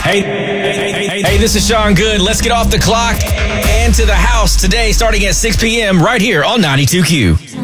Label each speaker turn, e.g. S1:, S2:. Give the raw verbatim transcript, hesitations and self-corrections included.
S1: Hey, hey, hey, hey, this is Sean Good. Let's get off the clock and to the house today starting at six p.m. right here on ninety-two Q.